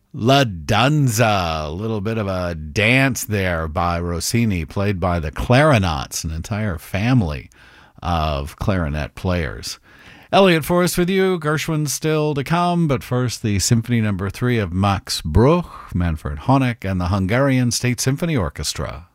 La Danza, a little bit of a dance there by Rossini, played by the Clarinets, an entire family of clarinet players. Elliot Forrest with you. Gershwin still to come, but first the Symphony No. 3 of Max Bruch, Manfred Honeck, and the Hungarian State Symphony Orchestra.